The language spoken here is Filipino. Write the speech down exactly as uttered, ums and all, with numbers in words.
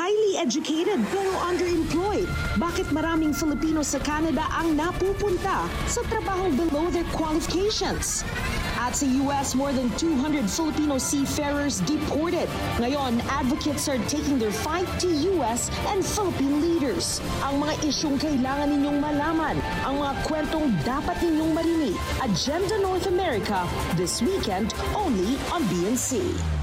highly educated pero underemployed. Bakit maraming Filipino sa Canada ang napupunta sa trabahong below their qualifications? At sa U S, more than two hundred Filipino seafarers deported. Ngayon, advocates are taking their fight to U S and Philippine leaders. Ang mga isyong kailangan ninyong malaman, ang mga kwentong dapat ninyong marinig. Agenda North America, this weekend only on B N C.